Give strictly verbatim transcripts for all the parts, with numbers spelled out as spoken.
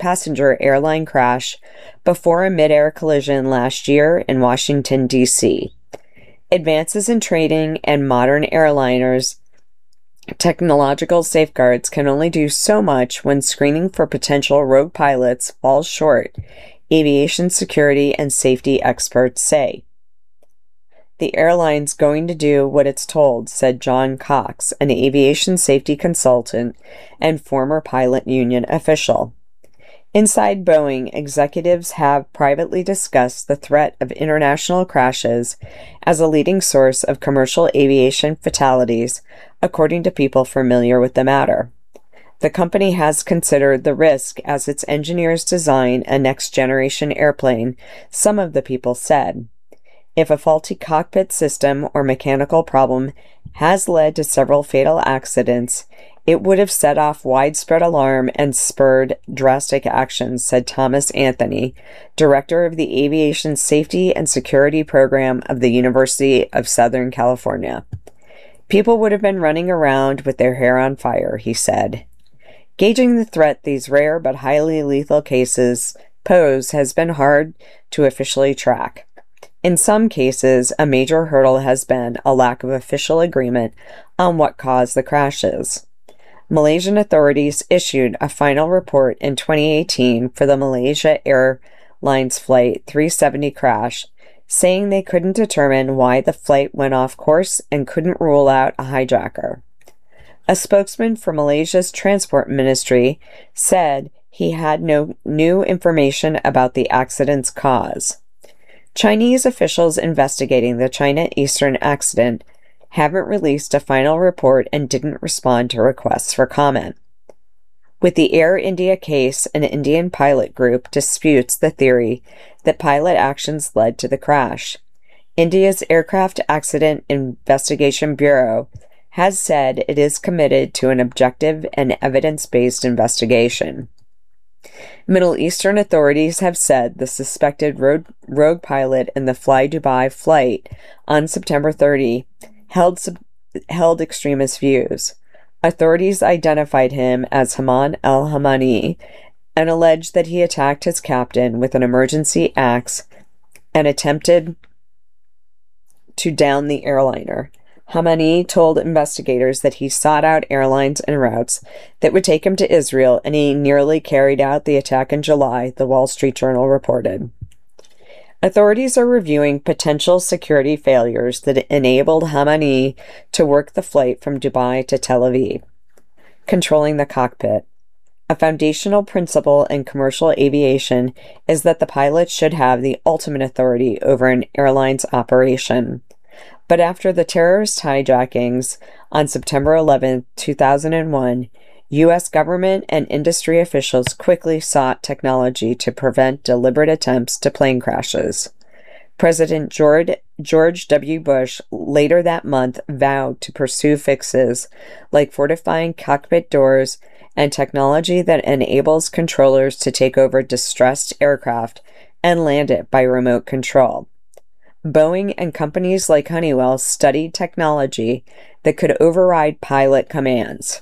passenger airline crash before a mid-air collision last year in Washington, D C Advances in training and modern airliners' technological safeguards can only do so much when screening for potential rogue pilots falls short, aviation security and safety experts say. The airline's going to do what it's told, said John Cox, an aviation safety consultant and former pilot union official. Inside Boeing, executives have privately discussed the threat of international crashes as a leading source of commercial aviation fatalities, according to people familiar with the matter. The company has considered the risk as its engineers design a next-generation airplane, some of the people said. If a faulty cockpit system or mechanical problem has led to several fatal accidents, it would have set off widespread alarm and spurred drastic actions, said Thomas Anthony, director of the Aviation Safety and Security Program of the University of Southern California. People would have been running around with their hair on fire, he said. Gauging the threat these rare but highly lethal cases pose has been hard to officially track. In some cases, a major hurdle has been a lack of official agreement on what caused the crashes. Malaysian authorities issued a final report in twenty eighteen for the Malaysia Airlines Flight three seventy crash, saying they couldn't determine why the flight went off course and couldn't rule out a hijacker. A spokesman for Malaysia's Transport Ministry said he had no new information about the accident's cause. Chinese officials investigating the China Eastern accident haven't released a final report and didn't respond to requests for comment. With the Air India case, an Indian pilot group disputes the theory that pilot actions led to the crash. India's Aircraft Accident Investigation Bureau has said it is committed to an objective and evidence-based investigation. Middle Eastern authorities have said the suspected rogue, rogue pilot in the Fly Dubai flight on September thirtieth held, held extremist views. Authorities identified him as Haman al-Hamani and alleged that he attacked his captain with an emergency axe and attempted to down the airliner. Hamani told investigators that he sought out airlines and routes that would take him to Israel, and he nearly carried out the attack in July, the Wall Street Journal reported. Authorities are reviewing potential security failures that enabled Hamani to work the flight from Dubai to Tel Aviv. Controlling the cockpit. A foundational principle in commercial aviation is that the pilot should have the ultimate authority over an airline's operation. But after the terrorist hijackings on September eleventh, two thousand one, U S government and industry officials quickly sought technology to prevent deliberate attempts to plane crashes. President George, George W. Bush later that month vowed to pursue fixes like fortifying cockpit doors and technology that enables controllers to take over distressed aircraft and land it by remote control. Boeing and companies like Honeywell studied technology that could override pilot commands.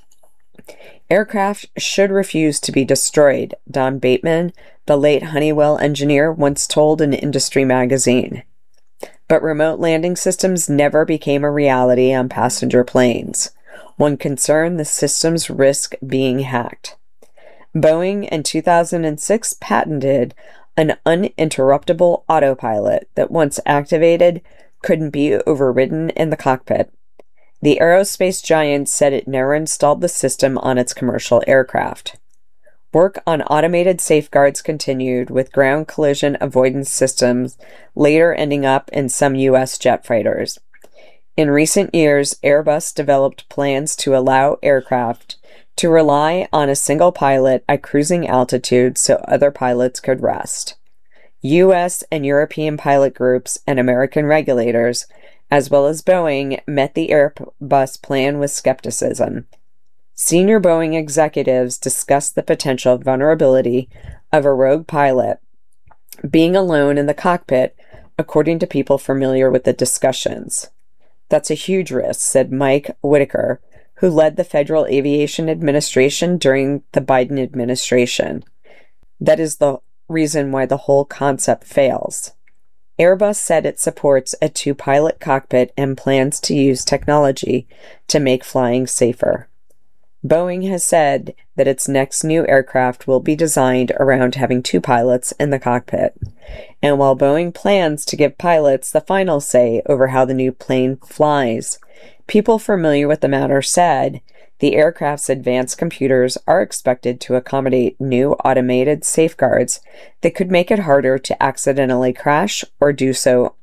Aircraft should refuse to be destroyed, Don Bateman, the late Honeywell engineer, once told an industry magazine. But remote landing systems never became a reality on passenger planes. One concern, the systems risk being hacked. Boeing in two thousand six patented an uninterruptible autopilot that once activated couldn't be overridden in the cockpit. The aerospace giant said it never installed the system on its commercial aircraft. Work on automated safeguards continued, with ground collision avoidance systems later ending up in some U S jet fighters. In recent years, Airbus developed plans to allow aircraft to rely on a single pilot at cruising altitude so other pilots could rest. U S and European pilot groups and American regulators, as well as Boeing, met the Airbus plan with skepticism. Senior Boeing executives discussed the potential vulnerability of a rogue pilot being alone in the cockpit, according to people familiar with the discussions. That's a huge risk, said Mike Whitaker, who led the Federal Aviation Administration during the Biden administration. that is the reason why the whole concept fails. Airbus said it supports a two-pilot cockpit and plans to use technology to make flying safer. Boeing has said that its next new aircraft will be designed around having two pilots in the cockpit. And while Boeing plans to give pilots the final say over how the new plane flies, people familiar with the matter said the aircraft's advanced computers are expected to accommodate new automated safeguards that could make it harder to accidentally crash or do so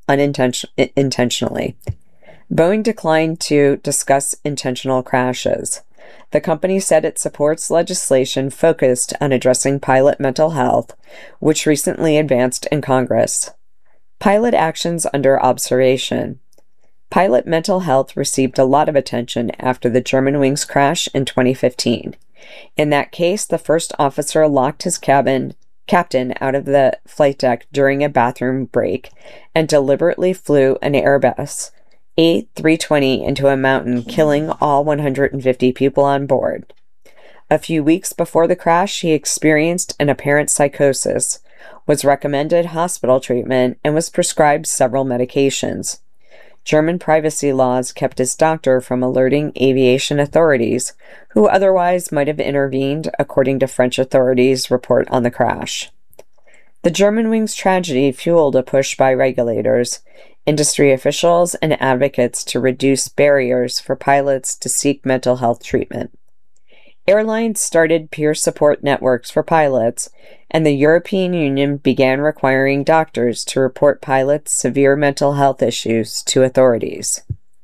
unintentionally. Boeing declined to discuss intentional crashes. The company said it supports legislation focused on addressing pilot mental health, which recently advanced in Congress. Pilot actions under observation. Pilot mental health received a lot of attention after the Germanwings crash in twenty fifteen. In that case, the first officer locked his cabin captain out of the flight deck during a bathroom break and deliberately flew an Airbus A three twenty into a mountain, killing all one hundred fifty people on board. A few weeks before the crash, he experienced an apparent psychosis, was recommended hospital treatment, and was prescribed several medications. German privacy laws kept his doctor from alerting aviation authorities, who otherwise might have intervened, according to French authorities' report on the crash. The Germanwings tragedy fueled a push by regulators, industry officials, and advocates to reduce barriers for pilots to seek mental health treatment. Airlines started peer support networks for pilots, and the European Union began requiring doctors to report pilots' severe mental health issues to authorities.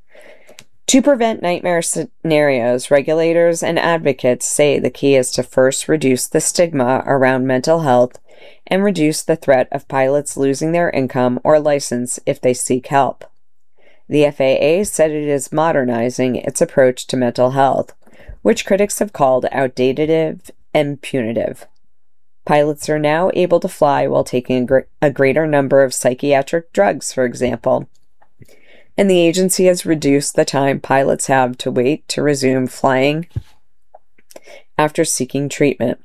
To prevent nightmare scenarios, regulators and advocates say the key is to first reduce the stigma around mental health and reduce the threat of pilots losing their income or license if they seek help. The F A A said it is modernizing its approach to mental health, which critics have called outdated and punitive. Pilots are now able to fly while taking a, gr- a greater number of psychiatric drugs, for example, and the agency has reduced the time pilots have to wait to resume flying after seeking treatment.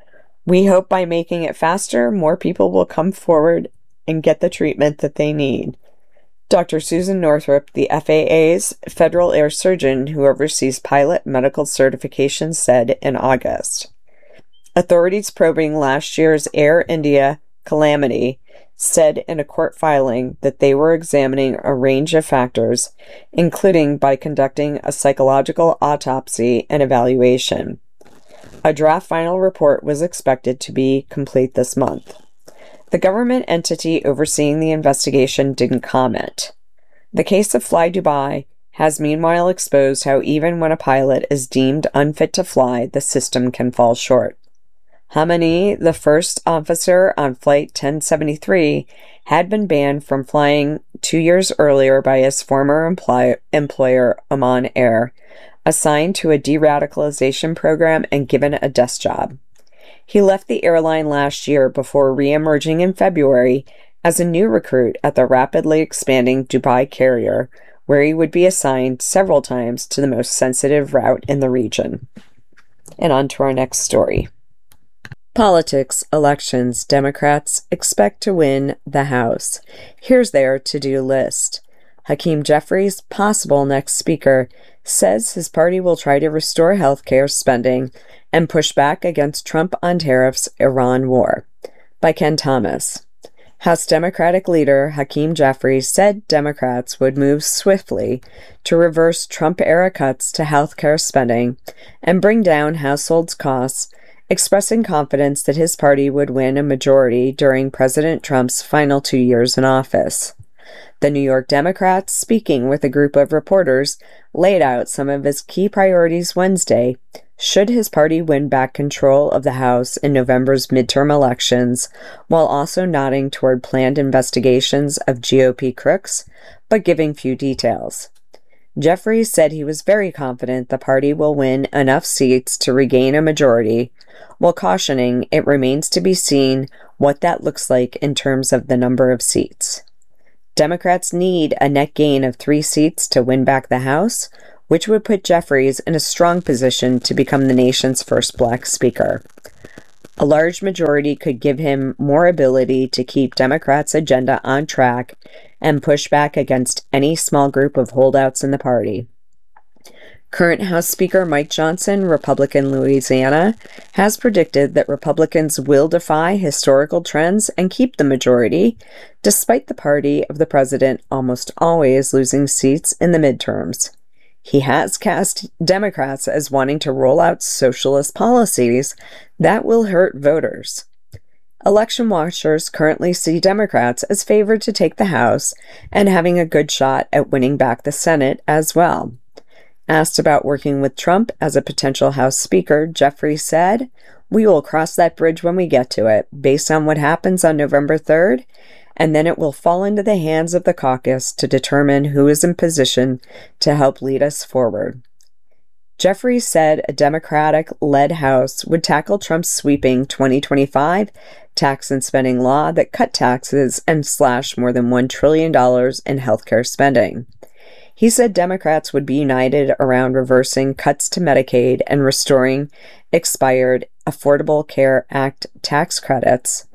We hope by making it faster, more people will come forward and get the treatment that they need. Doctor Susan Northrup, the F A A's federal air surgeon who oversees pilot medical certification, said in August. Authorities probing last year's Air India calamity said in a court filing that they were examining a range of factors, including by conducting a psychological autopsy and evaluation. A draft final report was expected to be complete this month. The government entity overseeing the investigation didn't comment. The case of Fly Dubai has meanwhile exposed how even when a pilot is deemed unfit to fly, the system can fall short. Hamani, the first officer on Flight ten seventy-three, had been banned from flying two years earlier by his former employ- employer, Oman Air, assigned to a de-radicalization program and given a desk job. He left the airline last year before re-emerging in February as a new recruit at the rapidly expanding Dubai carrier, where he would be assigned several times to the most sensitive route in the region. And on to our next story. Politics, elections, Democrats expect to win the House. Here's their to-do list. Hakeem Jeffries, possible next speaker, says his party will try to restore health care spending and push back against Trump on tariffs, Iran war. By Ken Thomas. House Democratic leader Hakeem Jeffries said Democrats would move swiftly to reverse Trump-era cuts to health care spending and bring down households' costs, expressing confidence that his party would win a majority during President Trump's final two years in office. The New York Democrats, speaking with a group of reporters, laid out some of his key priorities Wednesday, should his party win back control of the House in November's midterm elections, while also nodding toward planned investigations of G O P crooks, but giving few details. Jeffries said he was very confident the party will win enough seats to regain a majority, while cautioning it remains to be seen what that looks like in terms of the number of seats. Democrats need a net gain of three seats to win back the House, which would put Jeffries in a strong position to become the nation's first black speaker. A large majority could give him more ability to keep Democrats' agenda on track and push back against any small group of holdouts in the party. Current House Speaker Mike Johnson, Republican Louisiana, has predicted that Republicans will defy historical trends and keep the majority, despite the party of the president almost always losing seats in the midterms. He has cast Democrats as wanting to roll out socialist policies that will hurt voters. Election watchers currently see Democrats as favored to take the House and having a good shot at winning back the Senate as well. Asked about working with Trump as a potential House Speaker, Jeffries said, "We will cross that bridge when we get to it, based on what happens on November third, and then it will fall into the hands of the caucus to determine who is in position to help lead us forward." Jeffries said a Democratic-led House would tackle Trump's sweeping twenty twenty-five tax and spending law that cut taxes and slashed more than one trillion dollars in healthcare spending. He said Democrats would be united around reversing cuts to Medicaid and restoring expired Affordable Care Act tax credits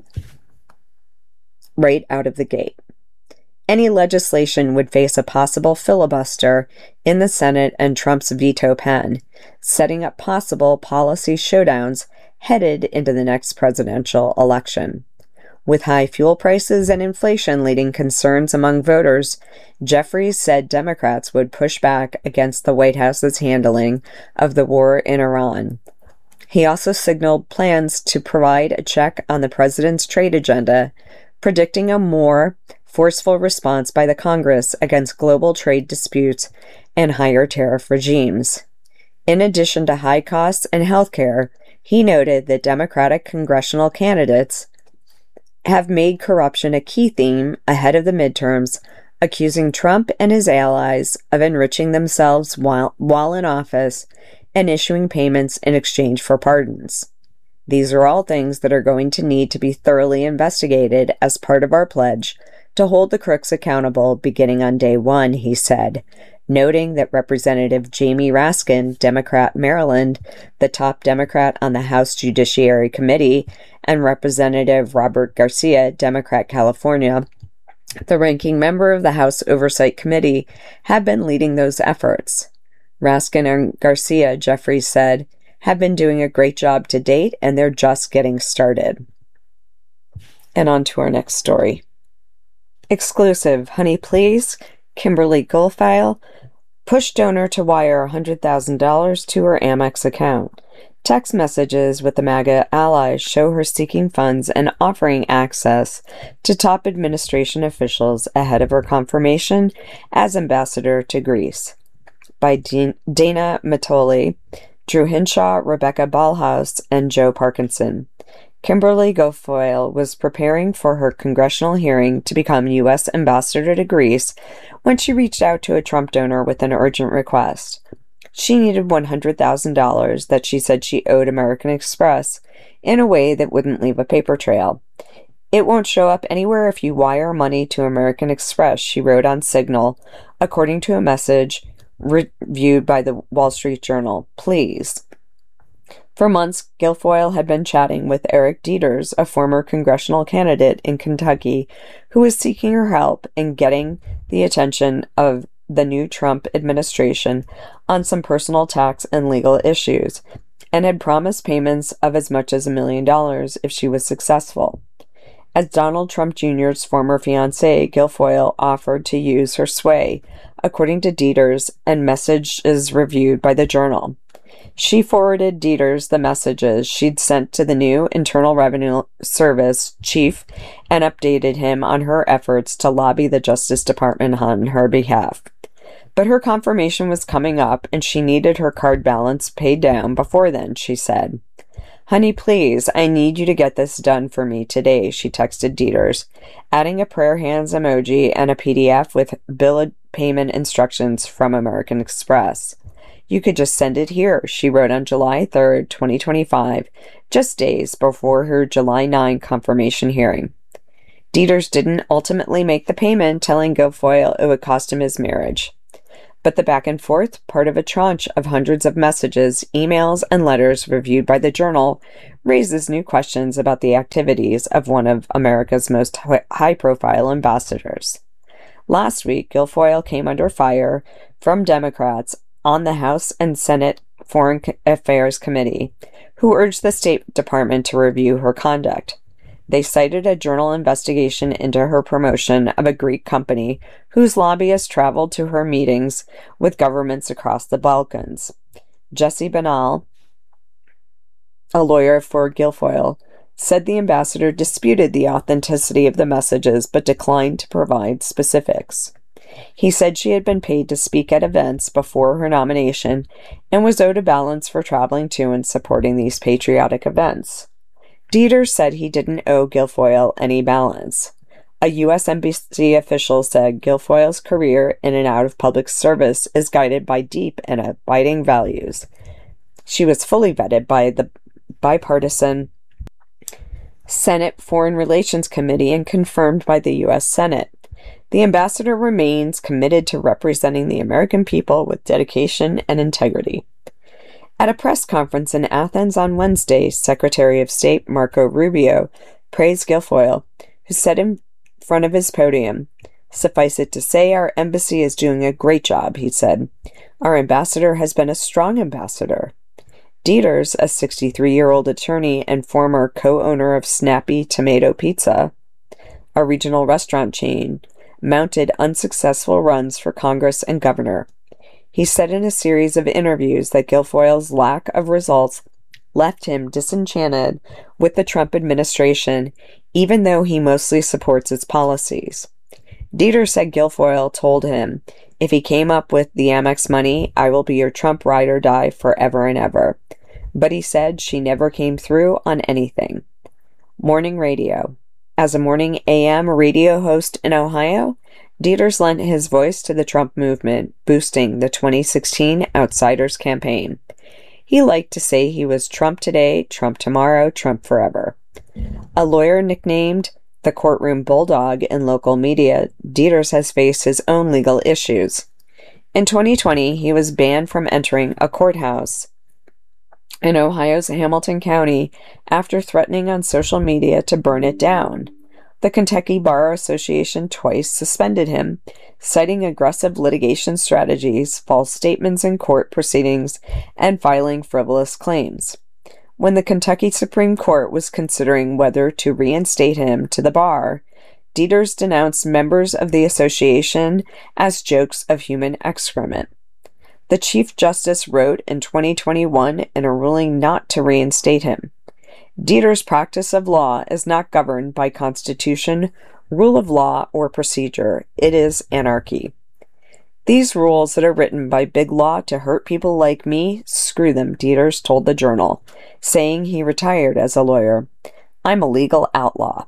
right out of the gate. Any legislation would face a possible filibuster in the Senate and Trump's veto pen, setting up possible policy showdowns headed into the next presidential election. With high fuel prices and inflation leading concerns among voters, Jeffries said Democrats would push back against the White House's handling of the war in Iran. He also signaled plans to provide a check on the president's trade agenda, predicting a more forceful response by the Congress against global trade disputes and higher tariff regimes. In addition to high costs and health care, he noted that Democratic congressional candidates have made corruption a key theme ahead of the midterms, accusing Trump and his allies of enriching themselves while, while in office and issuing payments in exchange for pardons. These are all things that are going to need to be thoroughly investigated as part of our pledge to hold the crooks accountable beginning on day one, he said, noting that Representative Jamie Raskin, Democrat Maryland, the top Democrat on the House Judiciary Committee, and Representative Robert Garcia, Democrat California, the ranking member of the House Oversight Committee, have been leading those efforts. Raskin and Garcia, Jeffries said, have been doing a great job to date, and they're just getting started. And on to our next story. Exclusive. Honey, please. Kimberly Guilfoyle pushed donor to wire one hundred thousand dollars to her Amex account. Text messages with the MAGA allies show her seeking funds and offering access to top administration officials ahead of her confirmation as ambassador to Greece. By D- Dana Matoli, Drew Hinshaw, Rebecca Ballhaus, and Joe Parkinson. Kimberly Guilfoyle was preparing for her congressional hearing to become U S ambassador to Greece when she reached out to a Trump donor with an urgent request. She needed one hundred thousand dollars that she said she owed American Express in a way that wouldn't leave a paper trail. "It won't show up anywhere if you wire money to American Express," she wrote on Signal, according to a message reviewed by the Wall Street Journal. "Please." For months, Guilfoyle had been chatting with Eric Deters, a former congressional candidate in Kentucky, who was seeking her help in getting the attention of the new Trump administration on some personal tax and legal issues, and had promised payments of as much as a million dollars if she was successful. As Donald Trump Junior's former fiancée, Guilfoyle offered to use her sway, according to Deters and messages reviewed by the Journal. She forwarded Deters the messages she'd sent to the new Internal Revenue Service chief and updated him on her efforts to lobby the Justice Department on her behalf. But her confirmation was coming up, and she needed her card balance paid down before then, she said. "Honey, please, I need you to get this done for me today," she texted Deters, adding a prayer hands emoji and a P D F with bill payment instructions from American Express. "You could just send it here," she wrote on July third, twenty twenty-five, just days before her July ninth confirmation hearing. Deters didn't ultimately make the payment, telling Guilfoyle it would cost him his marriage. But the back and forth, part of a tranche of hundreds of messages, emails, and letters reviewed by the Journal, raises new questions about the activities of one of America's most high-profile ambassadors. Last week, Guilfoyle came under fire from Democrats on the House and Senate Foreign Affairs Committee, who urged the State Department to review her conduct. They cited a journal investigation into her promotion of a Greek company whose lobbyists traveled to her meetings with governments across the Balkans. Jesse Banal, a lawyer for Guilfoyle, said the ambassador disputed the authenticity of the messages but declined to provide specifics. He said she had been paid to speak at events before her nomination and was owed a balance for traveling to and supporting these patriotic events. Deters said he didn't owe Guilfoyle any balance. A U S Embassy official said Guilfoyle's career in and out of public service is guided by deep and abiding values. She was fully vetted by the bipartisan Senate Foreign Relations Committee and confirmed by the U S Senate. The ambassador remains committed to representing the American people with dedication and integrity. At a press conference in Athens on Wednesday, Secretary of State Marco Rubio praised Guilfoyle, who said in front of his podium, "Suffice it to say, our embassy is doing a great job," he said. "Our ambassador has been a strong ambassador." Deters, a sixty-three-year-old attorney and former co-owner of Snappy Tomato Pizza, a regional restaurant chain, mounted unsuccessful runs for Congress and governor. He said in a series of interviews that Guilfoyle's lack of results left him disenchanted with the Trump administration, even though he mostly supports its policies. Deters said Guilfoyle told him, "If he came up with the Amex money, I will be your Trump ride or die forever and ever." But he said she never came through on anything. Morning radio. As a morning A M radio host in Ohio, Deters lent his voice to the Trump movement, boosting the twenty sixteen Outsiders campaign. He liked to say he was Trump today, Trump tomorrow, Trump forever. A lawyer nicknamed the courtroom bulldog in local media, Deters has faced his own legal issues. In twenty twenty, he was banned from entering a courthouse in Ohio's Hamilton County after threatening on social media to burn it down. The Kentucky Bar Association twice suspended him, citing aggressive litigation strategies, false statements in court proceedings, and filing frivolous claims. When the Kentucky Supreme Court was considering whether to reinstate him to the bar, Deters denounced members of the association as jokes of human excrement. The Chief Justice wrote in twenty twenty-one in a ruling not to reinstate him, "Deters' practice of law is not governed by constitution, rule of law, or procedure. It is anarchy. These rules that are written by big law to hurt people like me, screw them," Deters told the Journal, saying he retired as a lawyer. "I'm a legal outlaw."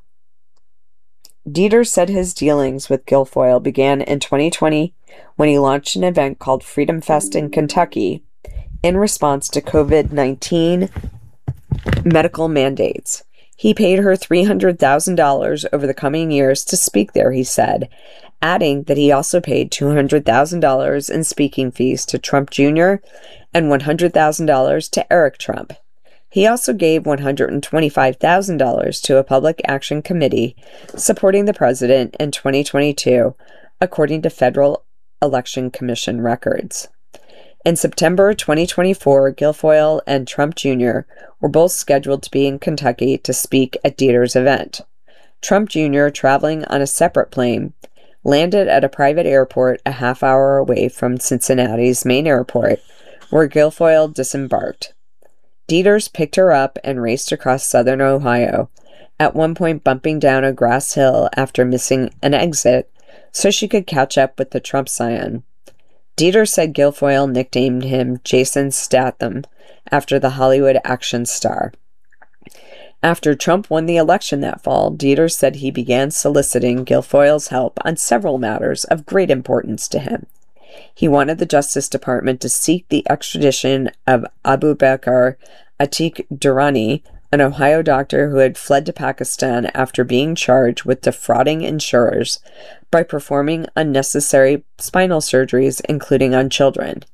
Deters said his dealings with Guilfoyle began in twenty twenty when he launched an event called Freedom Fest in Kentucky in response to COVID nineteen medical mandates. He paid her three hundred thousand dollars over the coming years to speak there, he said, adding that he also paid two hundred thousand dollars in speaking fees to Trump Junior and one hundred thousand dollars to Eric Trump. He also gave one hundred twenty-five thousand dollars to a public action committee supporting the president in twenty twenty-two, according to Federal Election Commission records. In September twenty twenty-four, Guilfoyle and Trump Junior were both scheduled to be in Kentucky to speak at Deters' event. Trump Junior, traveling on a separate plane, landed at a private airport a half hour away from Cincinnati's main airport, where Guilfoyle disembarked. Deters picked her up and raced across southern Ohio, at one point bumping down a grass hill after missing an exit so she could catch up with the Trump scion. Deters said Guilfoyle nicknamed him Jason Statham after the Hollywood action star. After Trump won the election that fall, Deters said he began soliciting Guilfoyle's help on several matters of great importance to him. He wanted the Justice Department to seek the extradition of Abu Bakr Atiq Durrani, an Ohio doctor who had fled to Pakistan after being charged with defrauding insurers by performing unnecessary spinal surgeries, including on children.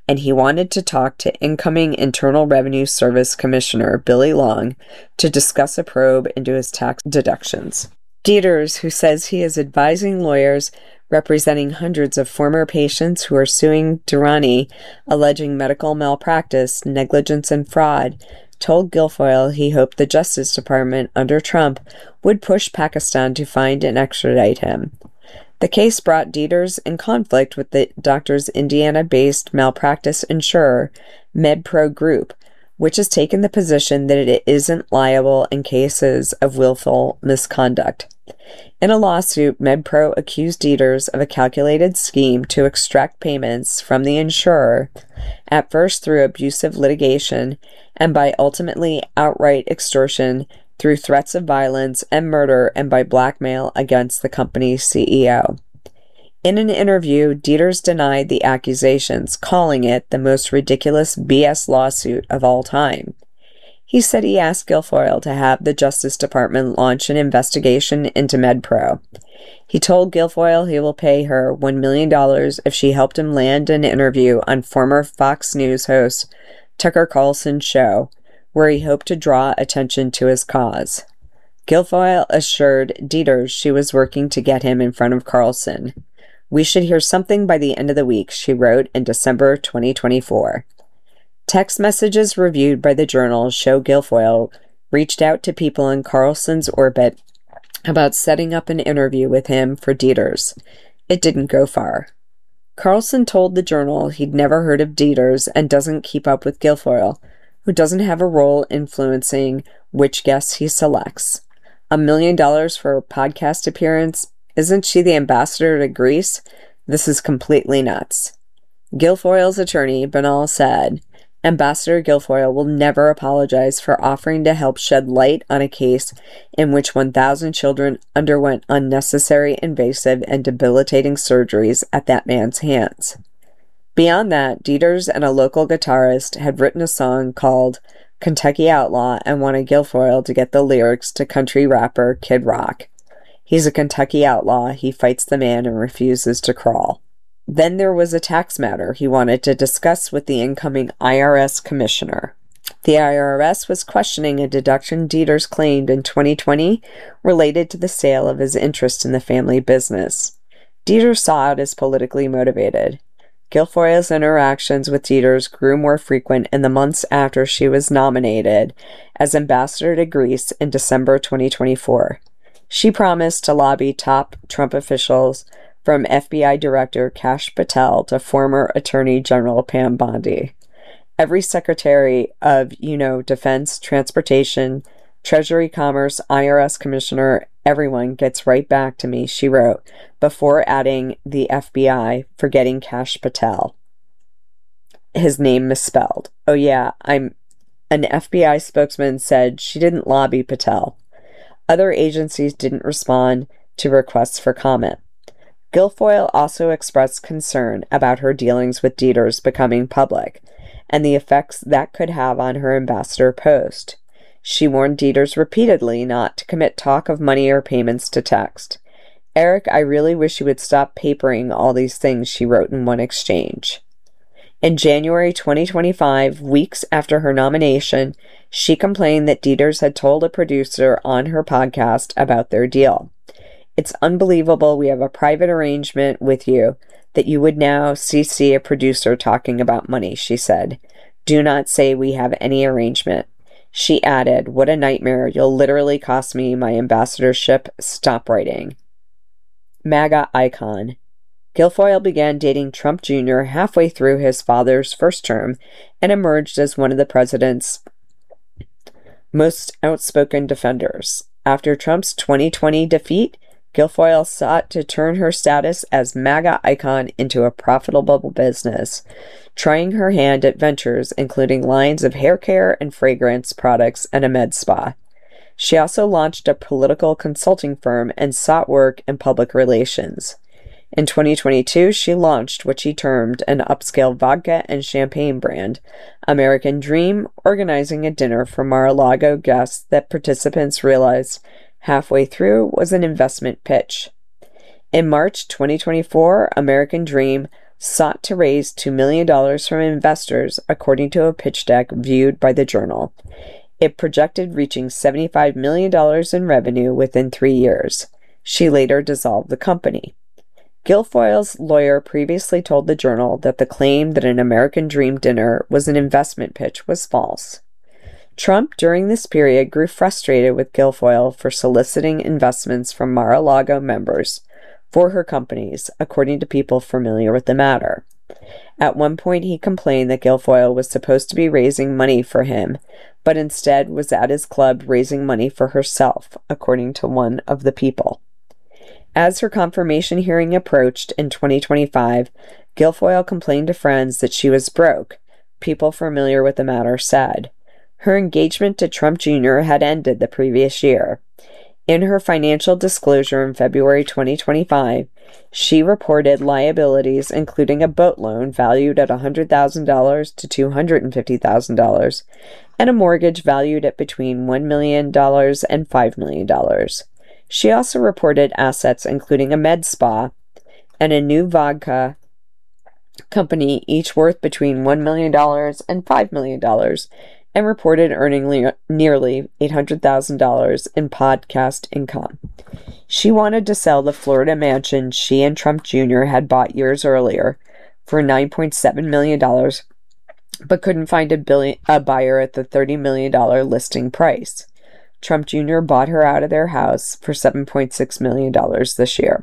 and he wanted to talk to incoming Internal Revenue Service Commissioner Billy Long to discuss a probe into his tax deductions. Deters, who says he is advising lawyers representing hundreds of former patients who are suing Durrani, alleging medical malpractice, negligence, and fraud, told Guilfoyle he hoped the Justice Department under Trump would push Pakistan to find and extradite him. The case brought Deters in conflict with the doctor's Indiana-based malpractice insurer, MedPro Group, which has taken the position that it isn't liable in cases of willful misconduct. In a lawsuit, MedPro accused Deters of a calculated scheme to extract payments from the insurer, at first through abusive litigation, and by ultimately outright extortion through threats of violence and murder and by blackmail against the company's C E O. In an interview, Deters denied the accusations, calling it the most ridiculous B S lawsuit of all time. He said he asked Guilfoyle to have the Justice Department launch an investigation into MedPro. He told Guilfoyle he will pay her one million dollars if she helped him land an interview on former Fox News host Tucker Carlson's show, where he hoped to draw attention to his cause. Guilfoyle assured Deters she was working to get him in front of Carlson. "We should hear something by the end of the week," she wrote in December twenty twenty-four. Text messages reviewed by the Journal show Guilfoyle reached out to people in Carlson's orbit about setting up an interview with him for Deters. It didn't go far. Carlson told the Journal he'd never heard of Deters and doesn't keep up with Guilfoyle, who doesn't have a role influencing which guests he selects. A million dollars for a podcast appearance? Isn't she the ambassador to Greece? This is completely nuts. Guilfoyle's attorney, Banal, said, Ambassador Guilfoyle will never apologize for offering to help shed light on a case in which one thousand children underwent unnecessary, invasive, and debilitating surgeries at that man's hands. Beyond that, Deters and a local guitarist had written a song called Kentucky Outlaw and wanted Guilfoyle to get the lyrics to country rapper Kid Rock. He's a Kentucky outlaw, he fights the man and refuses to crawl. Then there was a tax matter he wanted to discuss with the incoming I R S commissioner. The I R S was questioning a deduction Deters claimed in twenty twenty related to the sale of his interest in the family business. Deters saw it as politically motivated. Guilfoyle's interactions with Deters grew more frequent in the months after she was nominated as ambassador to Greece in December twenty twenty-four. She promised to lobby top Trump officials, from F B I Director Kash Patel to former Attorney General Pam Bondi. Every Secretary of, you know, Defense, Transportation, Treasury, Commerce, I R S Commissioner, everyone gets right back to me, she wrote, before adding the F B I, forgetting Kash Patel. His name misspelled. Oh yeah, I'm... An F B I spokesman said she didn't lobby Patel. Other agencies didn't respond to requests for comment. Guilfoyle also expressed concern about her dealings with Deters becoming public and the effects that could have on her ambassador post. She warned Deters repeatedly not to commit talk of money or payments to text. "Eric, I really wish you would stop papering all these things," she wrote in one exchange. In January twenty twenty-five, weeks after her nomination, she complained that Deters had told a producer on her podcast about their deal. "It's unbelievable we have a private arrangement with you that you would now C C a producer talking about money," she said. "Do not say we have any arrangement." She added, "What a nightmare. You'll literally cost me my ambassadorship. Stop writing." MAGA icon. Guilfoyle began dating Trump Junior halfway through his father's first term and emerged as one of the president's most outspoken defenders. After Trump's twenty twenty defeat, Guilfoyle sought to turn her status as MAGA icon into a profitable business, trying her hand at ventures including lines of hair care and fragrance products and a med spa. She also launched a political consulting firm and sought work in public relations. In twenty twenty-two, she launched what she termed an upscale vodka and champagne brand, American Dream, organizing a dinner for Mar-a-Lago guests that participants realized halfway through was an investment pitch. In March twenty twenty-four, American Dream sought to raise two million dollars from investors, according to a pitch deck viewed by the Journal. It projected reaching seventy-five million dollars in revenue within three years. She later dissolved the company. Guilfoyle's lawyer previously told the Journal that the claim that an American Dream dinner was an investment pitch was false. Trump, during this period, grew frustrated with Guilfoyle for soliciting investments from Mar-a-Lago members for her companies, according to people familiar with the matter. At one point, he complained that Guilfoyle was supposed to be raising money for him, but instead was at his club raising money for herself, according to one of the people. As her confirmation hearing approached in twenty twenty-five, Guilfoyle complained to friends that she was broke, people familiar with the matter said. Her engagement to Trump Junior had ended the previous year. In her financial disclosure in February twenty twenty-five, she reported liabilities including a boat loan valued at one hundred thousand dollars to two hundred fifty thousand dollars and a mortgage valued at between one million dollars and five million dollars. She also reported assets including a med spa and a new vodka company, each worth between one million dollars and five million dollars, and reported earning le- nearly eight hundred thousand dollars in podcast income. She wanted to sell the Florida mansion she and Trump Junior had bought years earlier for nine point seven million dollars, but couldn't find a, billion, a buyer at the thirty million dollars listing price. Trump Junior bought her out of their house for seven point six million dollars this year.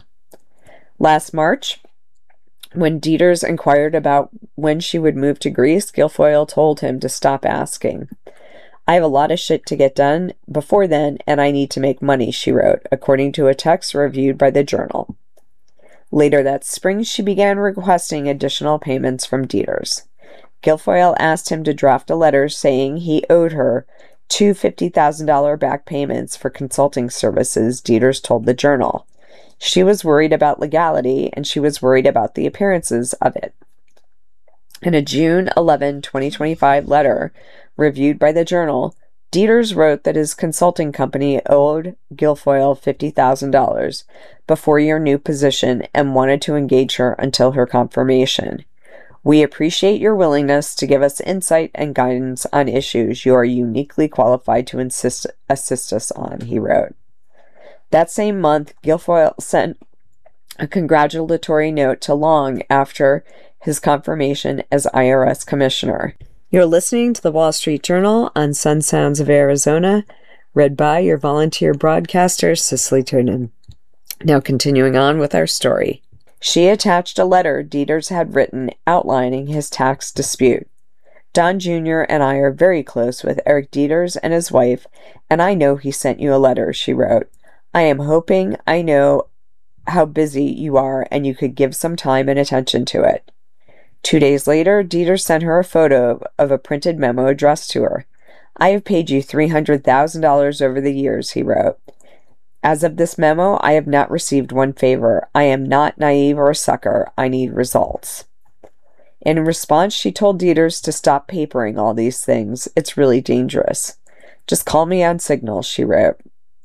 Last March, when Dieters inquired about when she would move to Greece, Guilfoyle told him to stop asking. I have a lot of shit to get done before then, and I need to make money, she wrote, according to a text reviewed by the Journal. Later that spring, she began requesting additional payments from Dieters. Guilfoyle asked him to draft a letter saying he owed her two fifty thousand dollars back payments for consulting services, Dieters told the Journal. She was worried about legality, and she was worried about the appearances of it. In a June eleventh, twenty twenty-five letter reviewed by the Journal, Dieters wrote that his consulting company owed Guilfoyle fifty thousand dollars before your new position and wanted to engage her until her confirmation. We appreciate your willingness to give us insight and guidance on issues you are uniquely qualified to insist, assist us on, he wrote. That same month, Guilfoyle sent a congratulatory note to Long after his confirmation as I R S commissioner. You're listening to the Wall Street Journal on Sun Sounds of Arizona, read by your volunteer broadcaster, Cicely Toonan. Now continuing on with our story. She attached a letter Dieters had written outlining his tax dispute. Don Junior and I are very close with Eric Dieters and his wife, and I know he sent you a letter, she wrote. I am hoping I know how busy you are and you could give some time and attention to it. Two days later, Dieters sent her a photo of a printed memo addressed to her. I have paid you three hundred thousand dollars over the years, he wrote. As of this memo, I have not received one favor. I am not naive or a sucker. I need results. In response, she told Dieters to stop papering all these things. It's really dangerous. Just call me on Signal, she wrote.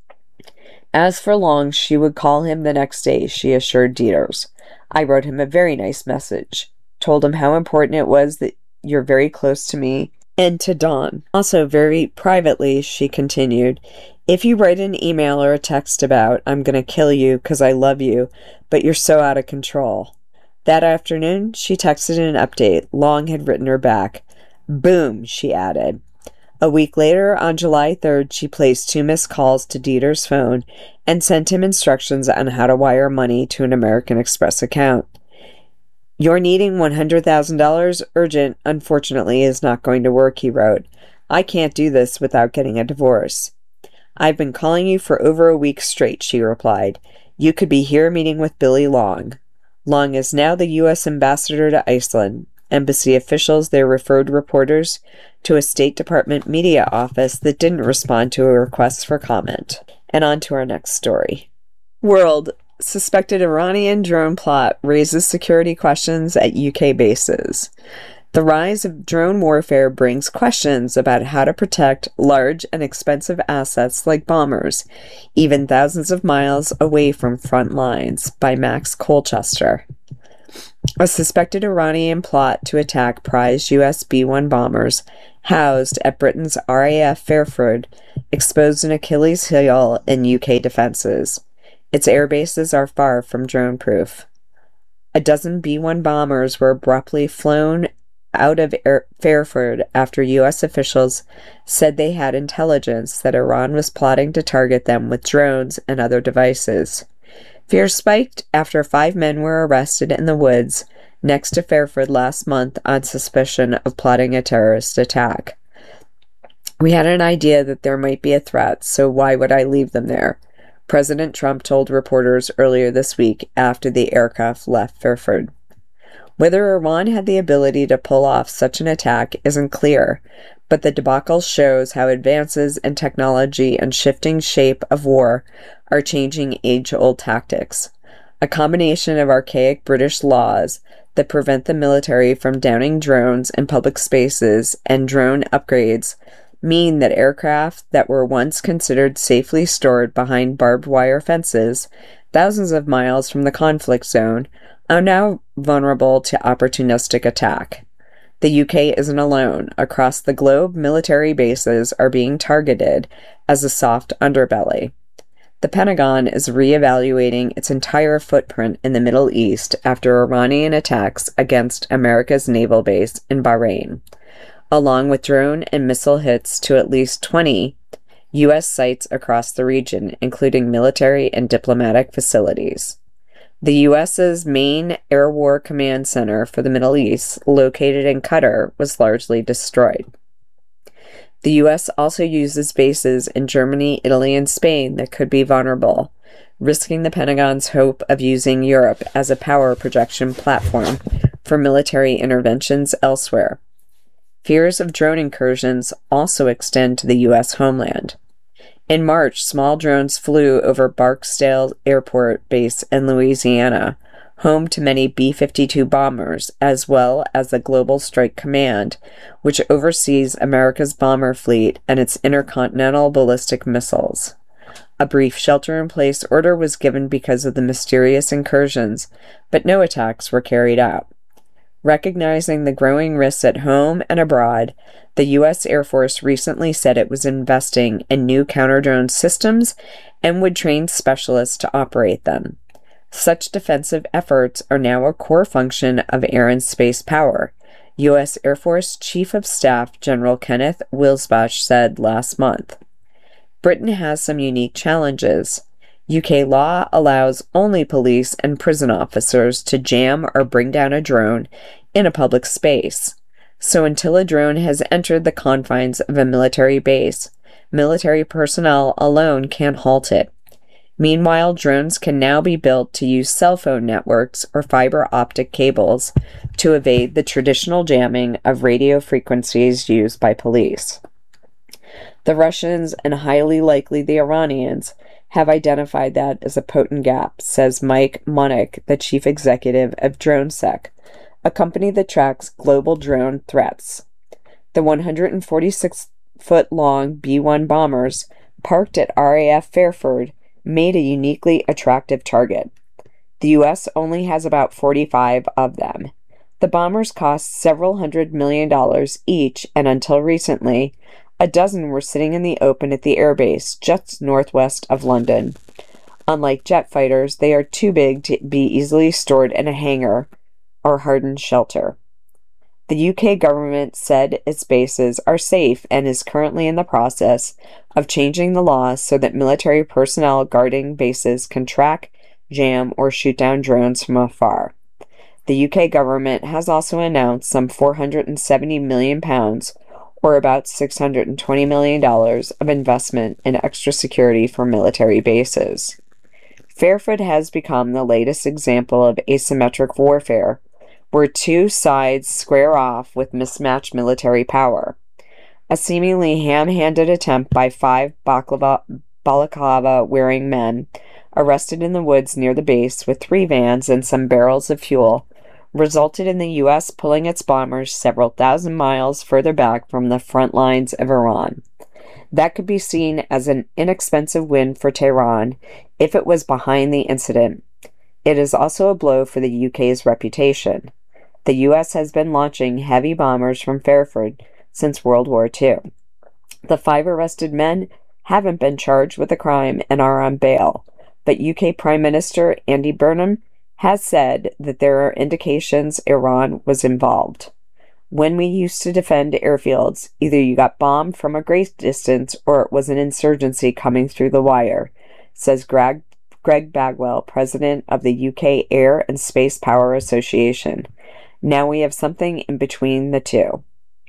As for Long, she would call him the next day, she assured Dieters. I wrote him a very nice message, told him how important it was that you're very close to me and to Don. Also, very privately, she continued, if you write an email or a text about, I'm going to kill you because I love you, but you're so out of control. That afternoon, she texted an update. Long had written her back. Boom, she added. A week later, on July third, she placed two missed calls to Dieters' phone and sent him instructions on how to wire money to an American Express account. You're needing one hundred thousand dollars? Urgent, unfortunately, is not going to work, he wrote. I can't do this without getting a divorce. I've been calling you for over a week straight, she replied. You could be here meeting with Billy Long. Long is now the U S ambassador to Iceland. Embassy officials there referred reporters to a State Department media office that didn't respond to a request for comment. And on to our next story. World. Suspected Iranian drone plot raises security questions at U K bases. The rise of drone warfare brings questions about how to protect large and expensive assets like bombers, even thousands of miles away from front lines, by Max Colchester. A suspected Iranian plot to attack prized U S B one bombers housed at Britain's R A F Fairford exposed an Achilles heel in U K defenses. Its air bases are far from drone-proof. A dozen B one bombers were abruptly flown out of Air- Fairford after U S officials said they had intelligence that Iran was plotting to target them with drones and other devices. Fear spiked after five men were arrested in the woods next to Fairford last month on suspicion of plotting a terrorist attack. "We had an idea that there might be a threat, so why would I leave them there?" President Trump told reporters earlier this week after the aircraft left Fairford. Whether Iran had the ability to pull off such an attack isn't clear, but the debacle shows how advances in technology and shifting shape of war are changing age-old tactics. A combination of archaic British laws that prevent the military from downing drones in public spaces and drone upgrades mean that aircraft that were once considered safely stored behind barbed wire fences, thousands of miles from the conflict zone, are now vulnerable to opportunistic attack. The U K isn't alone. Across the globe, military bases are being targeted as a soft underbelly. The Pentagon is reevaluating its entire footprint in the Middle East after Iranian attacks against America's naval base in Bahrain, along with drone and missile hits to at least twenty U S sites across the region, including military and diplomatic facilities. The U S's main Air War Command Center for the Middle East, located in Qatar, was largely destroyed. The U S also uses bases in Germany, Italy, and Spain that could be vulnerable, risking the Pentagon's hope of using Europe as a power projection platform for military interventions elsewhere. Fears of drone incursions also extend to the U S homeland. In March, small drones flew over Barksdale Airport Base in Louisiana, home to many B fifty-two bombers, as well as the Global Strike Command, which oversees America's bomber fleet and its intercontinental ballistic missiles. A brief shelter-in-place order was given because of the mysterious incursions, but no attacks were carried out. Recognizing the growing risks at home and abroad, the U S Air Force recently said it was investing in new counter-drone systems and would train specialists to operate them. Such defensive efforts are now a core function of air and space power, U S Air Force Chief of Staff General Kenneth Wilsbach said last month. Britain has some unique challenges. U K law allows only police and prison officers to jam or bring down a drone in a public space. So until a drone has entered the confines of a military base, military personnel alone can't halt it. Meanwhile, drones can now be built to use cell phone networks or fiber optic cables to evade the traditional jamming of radio frequencies used by police. The Russians, and highly likely the Iranians, have identified that as a potent gap, says Mike Munich, the chief executive of DroneSec, a company that tracks global drone threats. The one hundred forty-six foot long B one bombers, parked at R A F Fairford, made a uniquely attractive target. The U S only has about forty-five of them. The bombers cost several hundred million dollars each, and until recently, a dozen were sitting in the open at the airbase just northwest of London. Unlike jet fighters, they are too big to be easily stored in a hangar or hardened shelter. The U K government said its bases are safe and is currently in the process of changing the laws so that military personnel guarding bases can track, jam, or shoot down drones from afar. The U K government has also announced some four hundred seventy million pounds, or about six hundred twenty million dollars, of investment in extra security for military bases. Fairford has become the latest example of asymmetric warfare, where two sides square off with mismatched military power. A seemingly ham-handed attempt by five balaclava-wearing men, arrested in the woods near the base with three vans and some barrels of fuel, resulted in the U S pulling its bombers several thousand miles further back from the front lines of Iran. That could be seen as an inexpensive win for Tehran if it was behind the incident. It is also a blow for the U K's reputation. The U S has been launching heavy bombers from Fairford since World War Two. The five arrested men haven't been charged with a crime and are on bail, but U K Prime Minister Andy Burnham has said that there are indications Iran was involved. When we used to defend airfields, either you got bombed from a great distance or it was an insurgency coming through the wire, says Greg, Greg Bagwell, president of the U K Air and Space Power Association. Now we have something in between the two.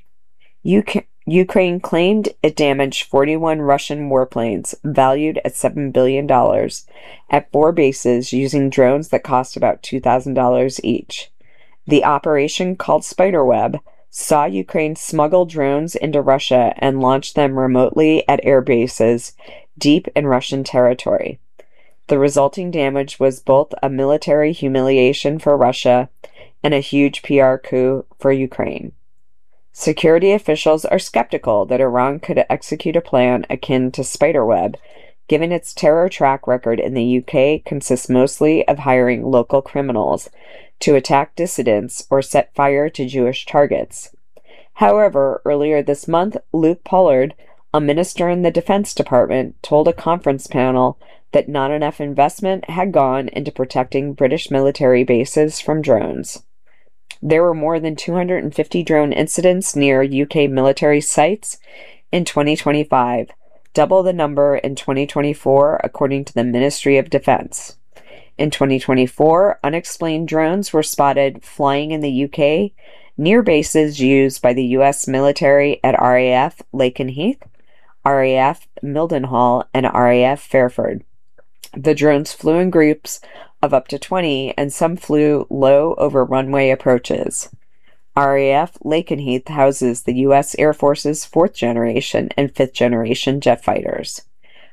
U K Ukraine claimed it damaged forty-one Russian warplanes, valued at seven billion dollars, at four bases using drones that cost about two thousand dollars each. The operation, called Spiderweb, saw Ukraine smuggle drones into Russia and launch them remotely at air bases deep in Russian territory. The resulting damage was both a military humiliation for Russia and a huge P R coup for Ukraine. Security officials are skeptical that Iran could execute a plan akin to Spiderweb, given its terror track record in the U K consists mostly of hiring local criminals to attack dissidents or set fire to Jewish targets. However, earlier this month, Luke Pollard, a minister in the Defense Department, told a conference panel that not enough investment had gone into protecting British military bases from drones. There were more than two hundred fifty drone incidents near U K military sites in twenty twenty-five, double the number in twenty twenty-four, according to the Ministry of Defense. In twenty twenty-four, unexplained drones were spotted flying in the U K near bases used by the U S military at R A F Lakenheath, R A F Mildenhall, and R A F Fairford. The drones flew in groups of up to twenty, and some flew low over runway approaches. R A F Lakenheath houses the U S Air Force's fourth generation and fifth generation jet fighters.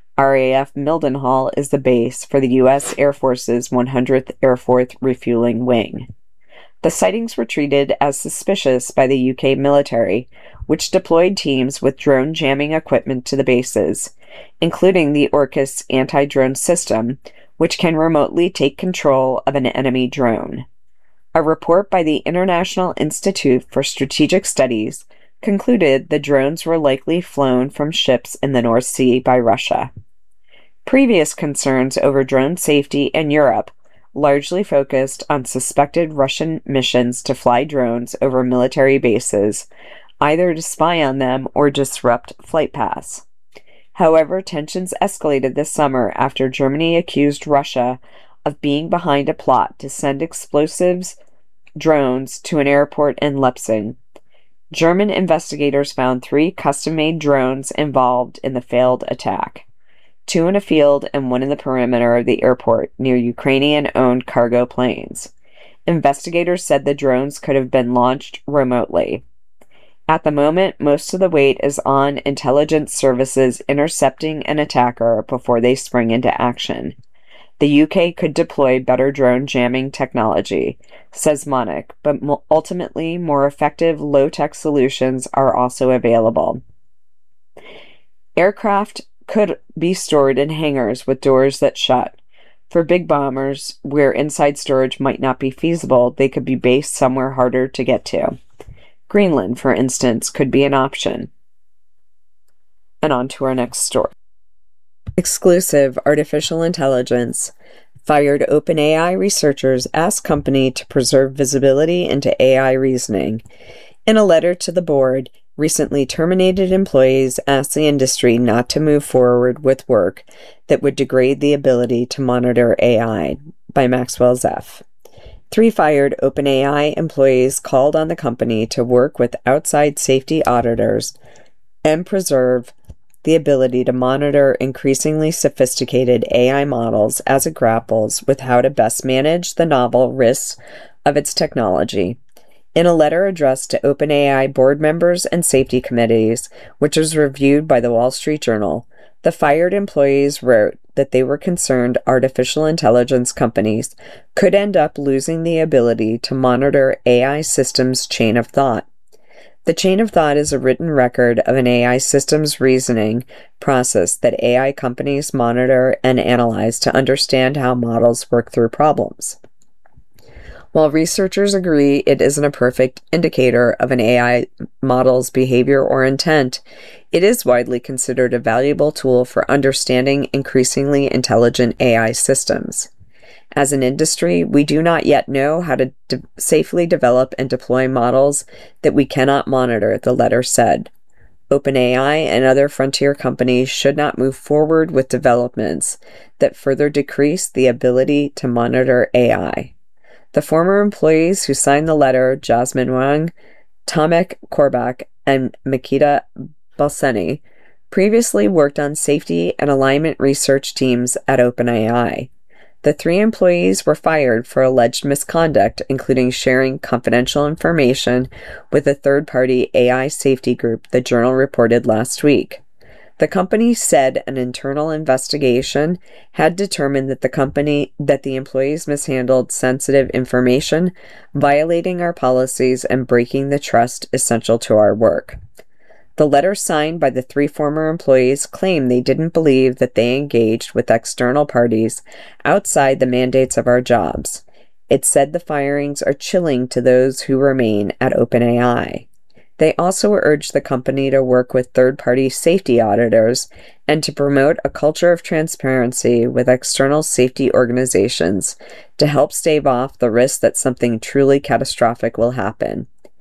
R A F Mildenhall is the base for the U S Air Force's one hundredth Air Force Refueling Wing. The sightings were treated as suspicious by the U K military, which deployed teams with drone jamming equipment to the bases, including the Orcus anti-drone system, which can remotely take control of an enemy drone. A report by the International Institute for Strategic Studies concluded the drones were likely flown from ships in the North Sea by Russia. Previous concerns over drone safety in Europe largely focused on suspected Russian missions to fly drones over military bases, either to spy on them or disrupt flight paths. However, tensions escalated this summer after Germany accused Russia of being behind a plot to send explosives drones to an airport in Leipzig. German investigators found three custom-made drones involved in the failed attack, two in a field and one in the perimeter of the airport near Ukrainian-owned cargo planes. Investigators said the drones could have been launched remotely. At the moment, most of the weight is on intelligence services intercepting an attacker before they spring into action. The U K could deploy better drone jamming technology, says Monick, but ultimately more effective low-tech solutions are also available. Aircraft could be stored in hangars with doors that shut. For big bombers, where inside storage might not be feasible, they could be based somewhere harder to get to. Greenland, for instance, could be an option. And on to our next story. Exclusive artificial intelligence. Fired OpenAI researchers ask company to preserve visibility into A I reasoning. In a letter to the board, recently terminated employees asked the industry not to move forward with work that would degrade the ability to monitor A I, by Maxwell Zeff. Three fired OpenAI employees called on the company to work with outside safety auditors and preserve the ability to monitor increasingly sophisticated A I models as it grapples with how to best manage the novel risks of its technology. In a letter addressed to OpenAI board members and safety committees, which was reviewed by the Wall Street Journal, the fired employees wrote that they were concerned artificial intelligence companies could end up losing the ability to monitor A I systems' chain of thought. The chain of thought is a written record of an A I system's reasoning process that A I companies monitor and analyze to understand how models work through problems. While researchers agree it isn't a perfect indicator of an A I model's behavior or intent, it is widely considered a valuable tool for understanding increasingly intelligent A I systems. As an industry, we do not yet know how to de- safely develop and deploy models that we cannot monitor, the letter said. OpenAI and other frontier companies should not move forward with developments that further decrease the ability to monitor A I. The former employees who signed the letter, Jasmine Wang, Tomek Korbach, and Mikita Balseni, previously worked on safety and alignment research teams at OpenAI. The three employees were fired for alleged misconduct, including sharing confidential information with a third-party A I safety group, the Journal reported last week. The company said an internal investigation had determined that the company that the employees mishandled sensitive information, violating our policies and breaking the trust essential to our work. The letter signed by the three former employees claimed they didn't believe that they engaged with external parties outside the mandates of our jobs. It said the firings are chilling to those who remain at OpenAI. They also urged the company to work with third-party safety auditors and to promote a culture of transparency with external safety organizations to help stave off the risk that something truly catastrophic will happen.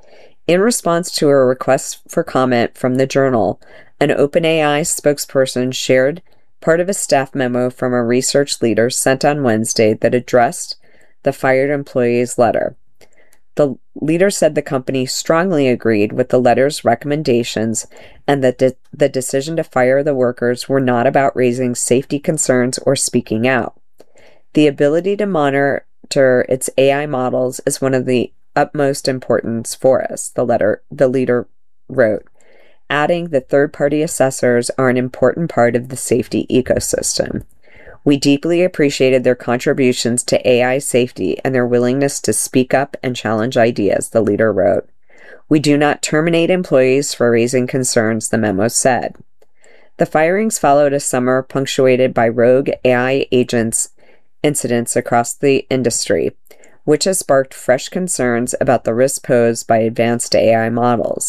In response to a request for comment from the Journal, an OpenAI spokesperson shared part of a staff memo from a research leader sent on Wednesday that addressed the fired employee's letter. The leader said the company strongly agreed with the letter's recommendations and that de- the decision to fire the workers were not about raising safety concerns or speaking out. The ability to monitor its A I models is one of the utmost importance for us, the letter the leader wrote, adding that third-party assessors are an important part of the safety ecosystem. We deeply appreciated their contributions to A I safety and their willingness to speak up and challenge ideas, the leader wrote. We do not terminate employees for raising concerns, the memo said. The firings followed a summer punctuated by rogue A I agents incidents across the industry, which has sparked fresh concerns about the risk posed by advanced A I models.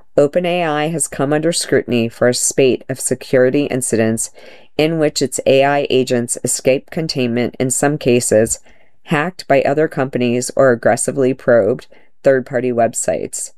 OpenAI has come under scrutiny for a spate of security incidents in which its A I agents escaped containment, in some cases, hacked by other companies or aggressively probed third-party websites.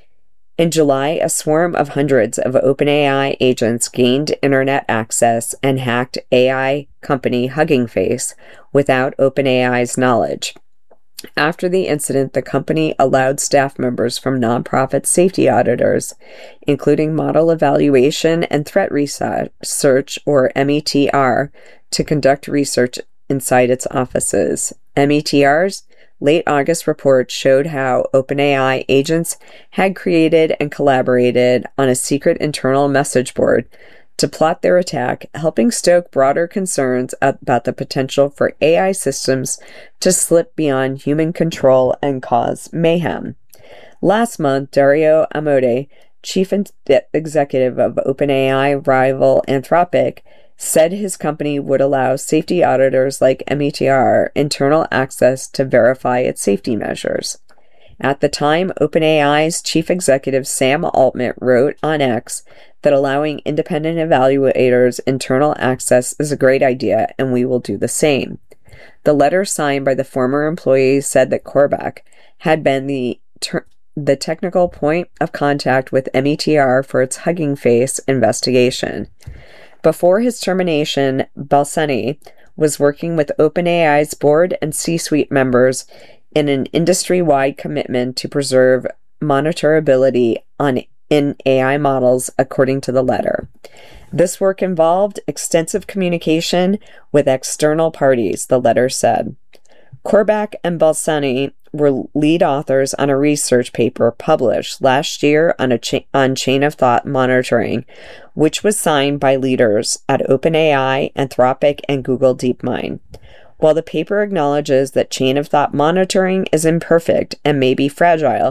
In July, a swarm of hundreds of OpenAI agents gained internet access and hacked A I company Hugging Face without OpenAI's knowledge. After the incident, the company allowed staff members from nonprofit safety auditors, including Model Evaluation and Threat Research, or M E T R, to conduct research inside its offices. M E T R's late August report showed how OpenAI agents had created and collaborated on a secret internal message board to plot their attack, helping stoke broader concerns about the potential for A I systems to slip beyond human control and cause mayhem. Last month, Dario Amodei, chief executive of OpenAI rival Anthropic, said his company would allow safety auditors like M E T R internal access to verify its safety measures. At the time, OpenAI's chief executive Sam Altman wrote on X that allowing independent evaluators internal access is a great idea, and we will do the same. The letter signed by the former employees said that Korbach had been the ter- the technical point of contact with M E T R for its Hugging Face investigation. Before his termination, Balseni was working with OpenAI's board and C-suite members in an industry-wide commitment to preserve monitorability on in A I models, according to the letter. This work involved extensive communication with external parties, the letter said. Korbach and Balseni were lead authors on a research paper published last year on a cha- on chain of thought monitoring, which was signed by leaders at OpenAI, Anthropic, and Google DeepMind. While the paper acknowledges that chain of thought monitoring is imperfect and may be fragile,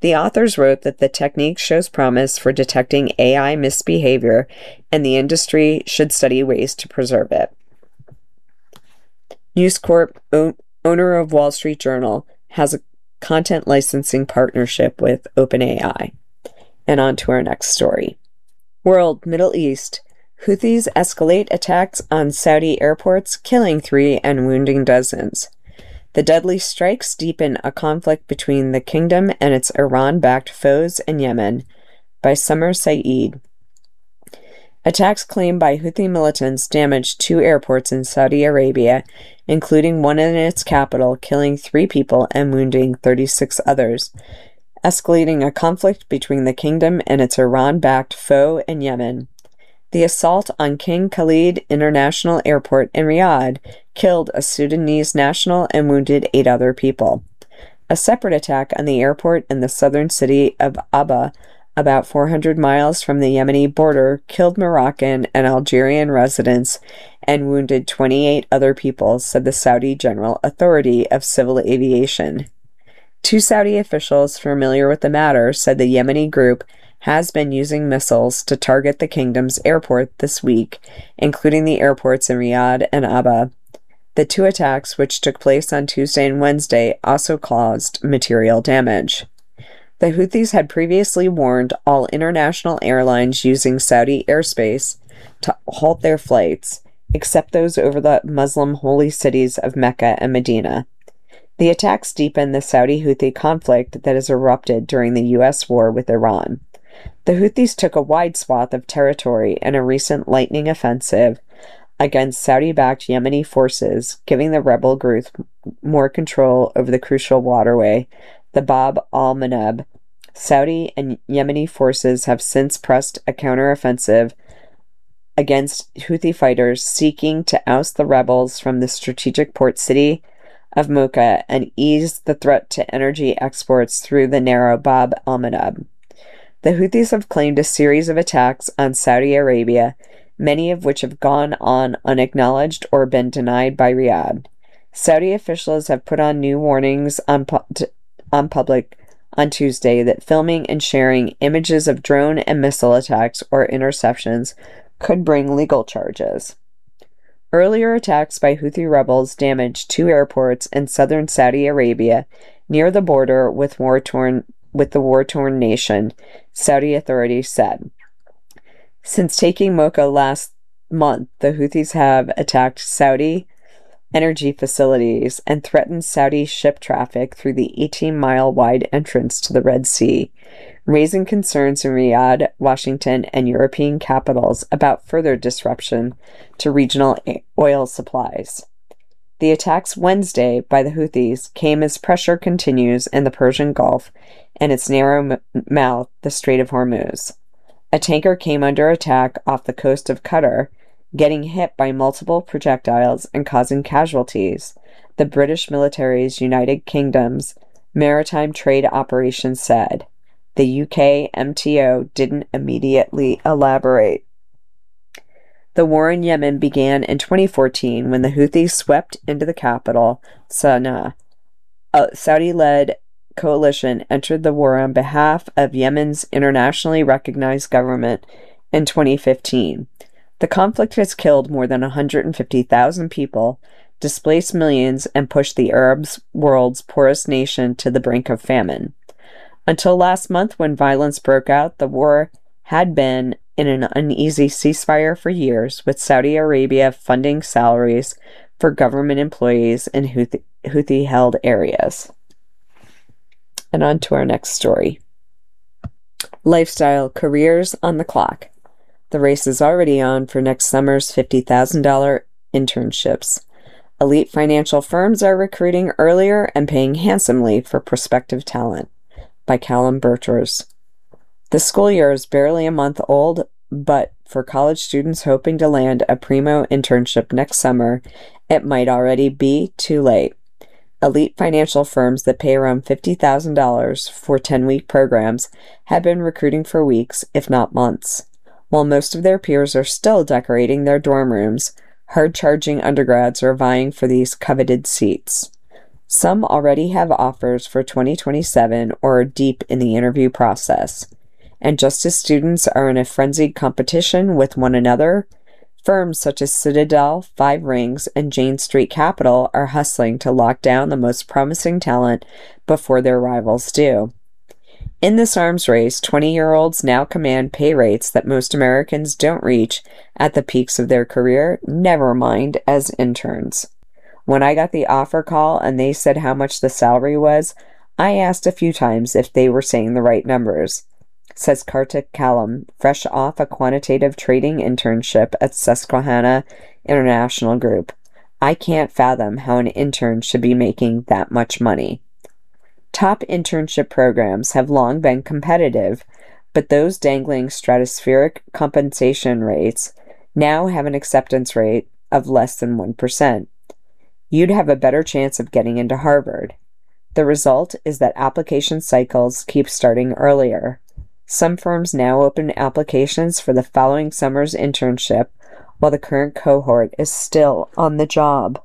The authors wrote that the technique shows promise for detecting A I misbehavior, and the industry should study ways to preserve it. News Corp, o- owner of Wall Street Journal, has a content licensing partnership with OpenAI. And on to our next story. World, Middle East. Houthis escalate attacks on Saudi airports, killing three and wounding dozens. The deadly strikes deepen a conflict between the kingdom and its Iran-backed foes in Yemen, by Summer Saeed. Attacks claimed by Houthi militants damaged two airports in Saudi Arabia, including one in its capital, killing three people and wounding thirty-six others, escalating a conflict between the kingdom and its Iran-backed foe in Yemen. The assault on King Khalid International Airport in Riyadh killed a Sudanese national and wounded eight other people. A separate attack on the airport in the southern city of Aba, about four hundred miles from the Yemeni border, killed Moroccan and Algerian residents and wounded twenty-eight other people, said the Saudi General Authority of Civil Aviation. Two Saudi officials familiar with the matter said the Yemeni group has been using missiles to target the kingdom's airport this week, including the airports in Riyadh and Aba. The two attacks, which took place on Tuesday and Wednesday, also caused material damage. The Houthis had previously warned all international airlines using Saudi airspace to halt their flights, except those over the Muslim holy cities of Mecca and Medina. The attacks deepened the Saudi-Houthi conflict that has erupted during the U S war with Iran. The Houthis took a wide swath of territory in a recent lightning offensive against Saudi-backed Yemeni forces, giving the rebel group more control over the crucial waterway, the Bab al-Mandeb. Saudi and Yemeni forces have since pressed a counteroffensive against Houthi fighters seeking to oust the rebels from the strategic port city of Mocha and ease the threat to energy exports through the narrow Bab al-Mandeb. The Houthis have claimed a series of attacks on Saudi Arabia, many of which have gone on unacknowledged or been denied by Riyadh. Saudi officials have put on new warnings on, pu- t- on public on Tuesday that filming and sharing images of drone and missile attacks or interceptions could bring legal charges. Earlier attacks by Houthi rebels damaged two airports in southern Saudi Arabia near the border with war-torn with the war-torn nation, Saudi authorities said. Since taking Mocha last month, the Houthis have attacked Saudi energy facilities and threatened Saudi ship traffic through the eighteen-mile wide entrance to the Red Sea, raising concerns in Riyadh, Washington, and European capitals about further disruption to regional oil supplies. The attacks Wednesday by the Houthis came as pressure continues in the Persian Gulf and its narrow m- mouth, the Strait of Hormuz. A tanker came under attack off the coast of Qatar, getting hit by multiple projectiles and causing casualties, the British military's United Kingdom's Maritime Trade Operations said. The U K M T O didn't immediately elaborate. The war in Yemen began in twenty fourteen when the Houthis swept into the capital, Sana'a. A Saudi-led coalition entered the war on behalf of Yemen's internationally recognized government in twenty fifteen. The conflict has killed more than one hundred fifty thousand people, displaced millions, and pushed the Arab world's poorest nation to the brink of famine. Until last month, when violence broke out, the war had been in an uneasy ceasefire for years, with Saudi Arabia funding salaries for government employees in Houthi, Houthi-held areas. And on to our next story. Lifestyle careers on the clock. The race is already on for next summer's fifty thousand dollars internships. Elite financial firms are recruiting earlier and paying handsomely for prospective talent. By Callum Burters. The school year is barely a month old, but for college students hoping to land a primo internship next summer, it might already be too late. Elite financial firms that pay around fifty thousand dollars for ten-week programs have been recruiting for weeks, if not months. While most of their peers are still decorating their dorm rooms, hard-charging undergrads are vying for these coveted seats. Some already have offers for twenty twenty-seven or are deep in the interview process. And just as students are in a frenzied competition with one another, firms such as Citadel, Five Rings, and Jane Street Capital are hustling to lock down the most promising talent before their rivals do. In this arms race, twenty-year-olds now command pay rates that most Americans don't reach at the peaks of their career, never mind as interns. When I got the offer call and they said how much the salary was, I asked a few times if they were saying the right numbers, says Kartik Callum, fresh off a quantitative trading internship at Susquehanna International Group. I can't fathom how an intern should be making that much money. Top internship programs have long been competitive, but those dangling stratospheric compensation rates now have an acceptance rate of less than one percent. You'd have a better chance of getting into Harvard. The result is that application cycles keep starting earlier. Some firms now open applications for the following summer's internship while the current cohort is still on the job.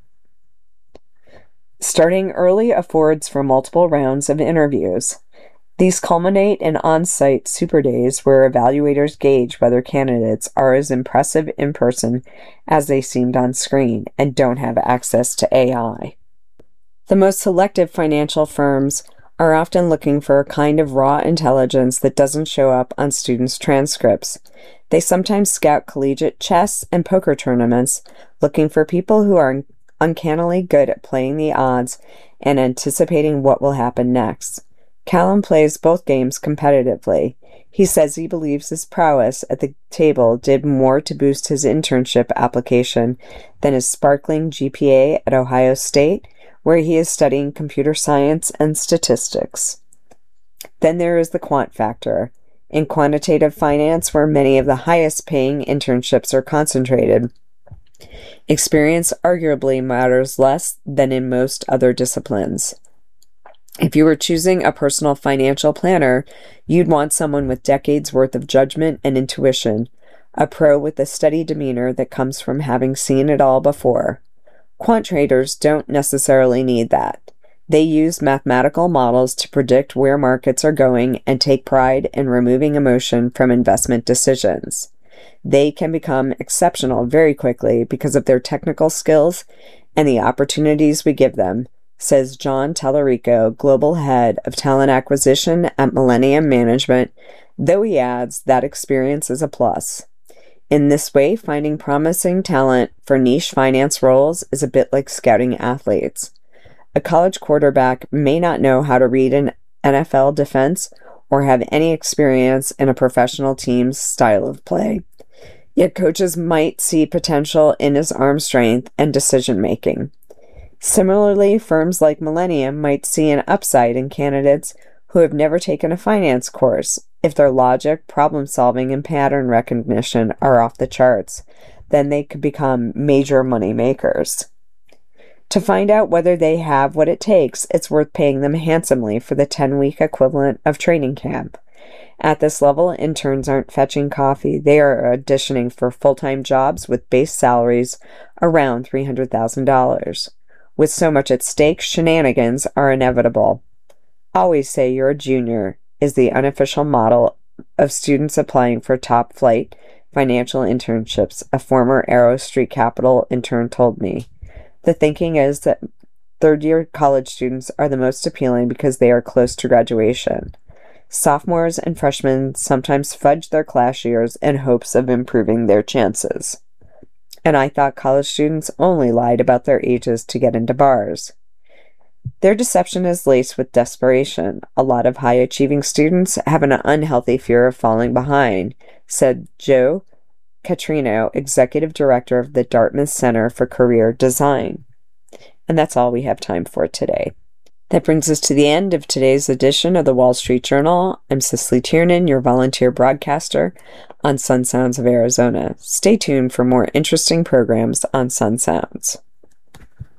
Starting early affords for multiple rounds of interviews. These culminate in on-site super days where evaluators gauge whether candidates are as impressive in person as they seemed on screen and don't have access to A I. The most selective financial firms are often looking for a kind of raw intelligence that doesn't show up on students' transcripts. They sometimes scout collegiate chess and poker tournaments, looking for people who are uncannily good at playing the odds and anticipating what will happen next. Callum plays both games competitively. He says he believes his prowess at the table did more to boost his internship application than his sparkling G P A at Ohio State, where he is studying computer science and statistics. Then there is the quant factor. In quantitative finance, where many of the highest-paying internships are concentrated, experience arguably matters less than in most other disciplines. If you were choosing a personal financial planner, you'd want someone with decades worth of judgment and intuition, a pro with a steady demeanor that comes from having seen it all before. Quant traders don't necessarily need that. They use mathematical models to predict where markets are going and take pride in removing emotion from investment decisions. They can become exceptional very quickly because of their technical skills and the opportunities we give them, says John Tallarico, Global Head of Talent Acquisition at Millennium Management, though he adds that experience is a plus. In this way, finding promising talent for niche finance roles is a bit like scouting athletes. A college quarterback may not know how to read an N F L defense or have any experience in a professional team's style of play. Yet coaches might see potential in his arm strength and decision-making. Similarly, firms like Millennium might see an upside in candidates who have never taken a finance course if their logic, problem-solving, and pattern recognition are off the charts. Then they could become major money makers. To find out whether they have what it takes, it's worth paying them handsomely for the ten-week equivalent of training camp. At this level, interns aren't fetching coffee. They are auditioning for full-time jobs with base salaries around three hundred thousand dollars. With so much at stake, shenanigans are inevitable. Always say you're a junior is the unofficial model of students applying for top-flight financial internships, a former Arrow Street Capital intern told me. The thinking is that third-year college students are the most appealing because they are close to graduation. Sophomores and freshmen sometimes fudge their class years in hopes of improving their chances. And I thought college students only lied about their ages to get into bars. Their deception is laced with desperation. A lot of high-achieving students have an unhealthy fear of falling behind, said Joe Catrino, Executive Director of the Dartmouth Center for Career Design. And that's all we have time for today. That brings us to the end of today's edition of the Wall Street Journal. I'm Cicely Tiernan, your volunteer broadcaster on Sun Sounds of Arizona. Stay tuned for more interesting programs on Sun Sounds.